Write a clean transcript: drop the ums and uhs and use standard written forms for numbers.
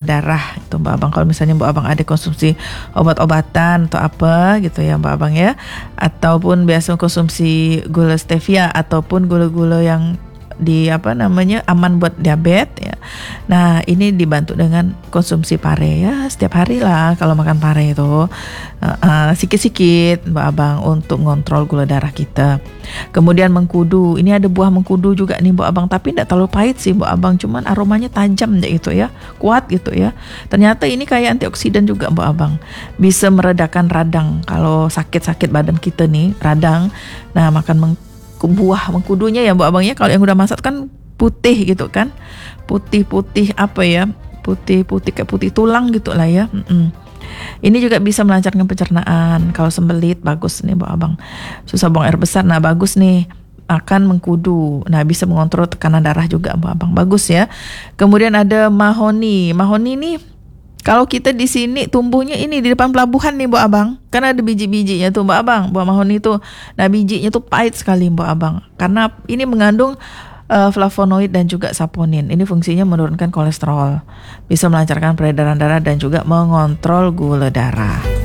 darah itu Mbak Abang. Kalau misalnya Mbak Abang ada konsumsi obat-obatan atau apa gitu ya Mbak Abang ya, ataupun biasa konsumsi gula stevia ataupun gula-gula yang aman buat diabetes ya. Nah ini dibantu dengan konsumsi pare ya, setiap hari lah kalau makan pare itu sikit-sikit Mbak Abang untuk ngontrol gula darah kita. Kemudian mengkudu, ini ada buah mengkudu juga nih Mbak Abang, tapi tidak terlalu pahit sih Mbak Abang, cuman aromanya tajam gitu ya, kuat gitu ya. Ternyata ini kayak antioksidan juga Mbak Abang, bisa meredakan radang. Kalau sakit-sakit badan kita nih radang, nah makan buah mengkudunya ya Mbak Abang ya. Kalau yang udah masak kan putih gitu kan, putih-putih putih-putih kayak putih tulang gitu lah ya. Ini juga bisa melancarkan pencernaan. Kalau sembelit bagus nih Mbak Abang, susah buang air besar, nah bagus nih akan mengkudu. Nah bisa mengontrol tekanan darah juga Mbak Abang, bagus ya. Kemudian ada mahoni nih, kalau kita di sini tumbuhnya ini di depan pelabuhan nih Mbak Abang, karena ada biji-bijinya tuh Mbak Abang, buah mahoni itu. Nah bijinya tuh pahit sekali Mbak Abang, karena ini mengandung flavonoid dan juga saponin. Ini fungsinya menurunkan kolesterol, bisa melancarkan peredaran darah dan juga mengontrol gula darah.